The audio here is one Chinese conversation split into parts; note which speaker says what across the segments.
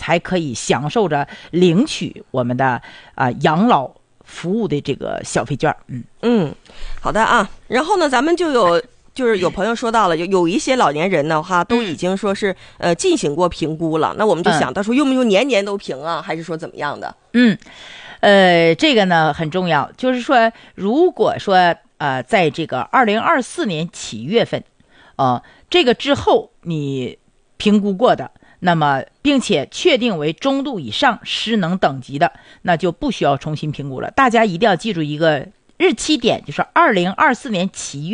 Speaker 1: 才可以享受着领取我们的养老服务的这个消费券。
Speaker 2: 好的啊。然后呢，咱们就是有朋友说到了，有一些老年人的话都已经说是进行过评估了，那我们就想到说用不用年年都评啊，还是说怎么样的？
Speaker 1: 这个呢很重要，就是说如果说在这个2024年7月份这个之后你评估过的，那么并且确定为中度以上失能等级的，那就不需要重新评估了。大家一定要记住一个日期点，就是2024年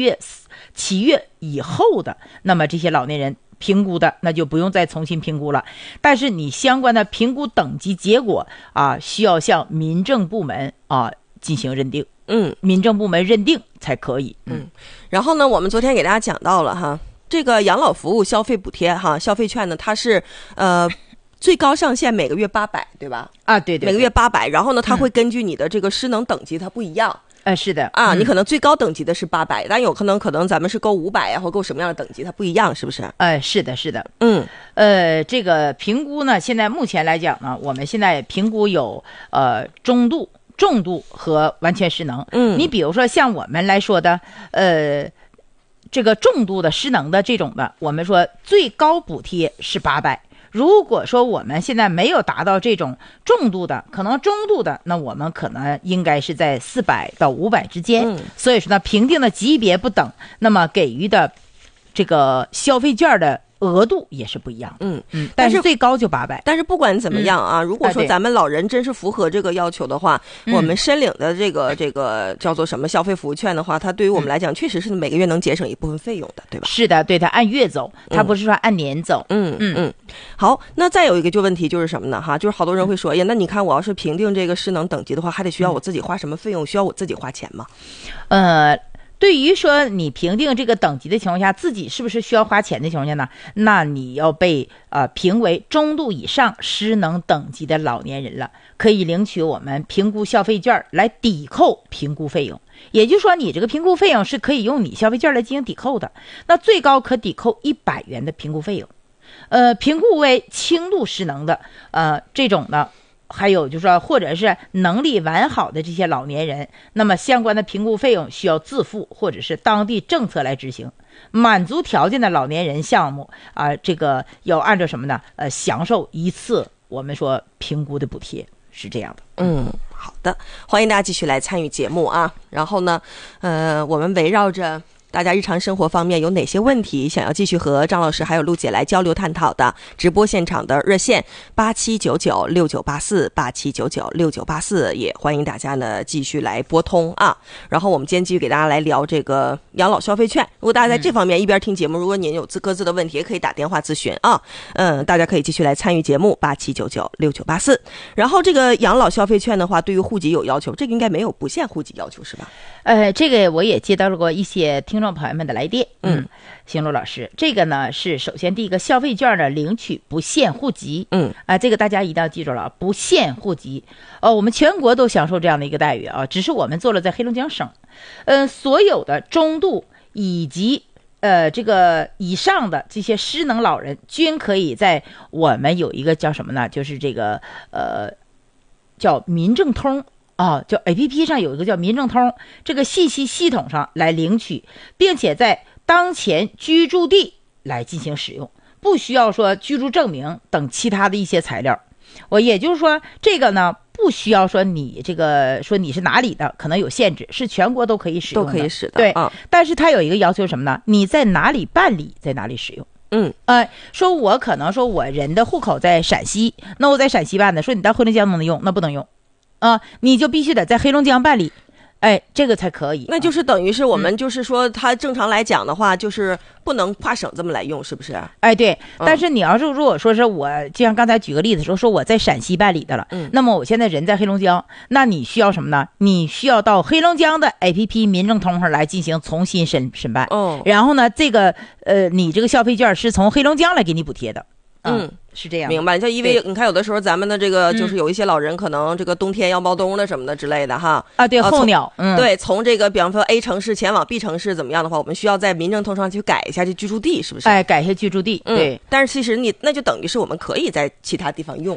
Speaker 1: 7月以后的，那么这些老年人评估的，那就不用再重新评估了。但是你相关的评估等级结果需要向民政部门进行认定。民政部门认定才可以。
Speaker 2: 然后呢，我们昨天给大家讲到了哈，这个养老服务消费补贴消费券呢，它是最高上限每个月800，对吧？
Speaker 1: 对，
Speaker 2: 每个月800。然后呢，它会根据你的这个失能等级它不一样。
Speaker 1: 是的
Speaker 2: 你可能最高等级的是800，但有可能咱们是够500或够什么样的等级，它不一样，是不是？
Speaker 1: 是的。这个评估呢，现在目前来讲呢，我们现在评估有中度、重度和完全失能。你比如说像我们来说的这个重度的失能的这种的，我们说最高补贴是800。如果说我们现在没有达到这种重度的，可能中度的，那我们可能应该是在400到500之间。所以说呢，评定的级别不等，那么给予的这个消费券的额度也是不一样的。但是最高就800。
Speaker 2: 但是不管怎么样如果说咱们老人真是符合这个要求的话，我们申领的这个叫做什么消费服务券的话，它对于我们来讲确实是每个月能节省一部分费用的，对吧？
Speaker 1: 是的，对，它按月走，它不是说按年走。
Speaker 2: 好，那再有一个问题就是什么呢？就是好多人会说，那你看我要是评定这个失能等级的话，还得需要我自己花什么费用？需要我自己花钱吗？
Speaker 1: 对于说你评定这个等级的情况下，自己是不是需要花钱的情况下呢？那你要被评为中度以上失能等级的老年人了，可以领取我们评估消费券来抵扣评估费用。也就是说，你这个评估费用是可以用你消费券来进行抵扣的，那最高可抵扣100元的评估费用。评估为轻度失能的这种的，还有就是说或者是能力完好的这些老年人，那么相关的评估费用需要自付或者是当地政策来执行。满足条件的老年人项目这个要按照什么呢？享受一次我们说评估的补贴，是这样的。
Speaker 2: 好的，欢迎大家继续来参与节目啊。然后呢我们围绕着大家日常生活方面有哪些问题想要继续和张老师还有陆姐来交流探讨的，直播现场的热线87996984，87996984，也欢迎大家呢继续来拨通然后我们今天继续给大家来聊这个养老消费券。如果大家在这方面一边听节目，如果您有各自的问题，也可以打电话咨询大家可以继续来参与节目87996984。然后这个养老消费券的话，对于户籍有要求，这个应该没有不限户籍要求是吧？
Speaker 1: 这个我也接到过一些听众朋友们的来电。邢璐老师，这个呢是首先第一个，消费券的领取不限户籍。这个大家一定要记住了，不限户籍。我们全国都享受这样的一个待遇只是我们做了在黑龙江省。所有的中度以及这个以上的这些失能老人均可以在我们有一个叫什么呢？就是这个叫民政通。叫 APP 上有一个叫民政通，这个信息系统上来领取，并且在当前居住地来进行使用，不需要说居住证明等其他的一些材料。也就是说，这个呢不需要说你这个说你是哪里的，可能有限制，是全国都可以使用的，
Speaker 2: 都可以使的。
Speaker 1: 对，但是它有一个要求什么呢？你在哪里办理，在哪里使用。说我可能说我人的户口在陕西，那我在陕西办的，说你到黑龙江能用，那不能用。你就必须得在黑龙江办理，这个才可以。
Speaker 2: 那就是等于是我们就是说，它正常来讲的话，就是不能跨省这么来用，是不是？
Speaker 1: 对。但是你要是如果说是我，就像刚才举个例子说我在陕西办理的了，那么我现在人在黑龙江，那你需要什么呢？你需要到黑龙江的 APP 民政通上来进行重新申办。然后呢，这个你这个消费券是从黑龙江来给你补贴的。是这样。
Speaker 2: 明白。就因为你看有的时候咱们的这个就是有一些老人可能这个冬天要冒冬的什么的之类的
Speaker 1: 对，候鸟。
Speaker 2: 对，从这个比方说 A 城市前往 B 城市怎么样的话，我们需要在民政通上去改一下这居住地，是不是？
Speaker 1: 改一下居住地。对。
Speaker 2: 但是其实那就等于是我们可以在其他地方用。